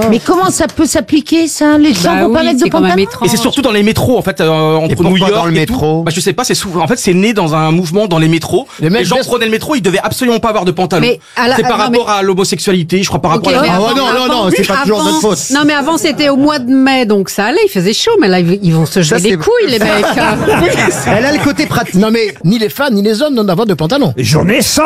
Mais comment ça peut s'appliquer, ça? Les gens vont pas mettre de pantalon? Et c'est surtout dans les métros, en fait, entre New York dans le et tout. métro Bah, je sais pas, c'est souvent, en fait, c'est né dans un mouvement dans les métros. Les gens prenaient le métro, ils devaient absolument pas avoir de pantalon. C'est par rapport à l'homosexualité, je crois, par rapport à la... non, c'est pas toujours notre faute. Non, mais avant, c'était au mois de mai, donc ça allait, il faisait chaud, mais là, ils vont se jeter les couilles, les mecs. Elle a le côté pratique. Non mais ni les femmes ni les hommes n'ont d'avoir de pantalon. Journée sans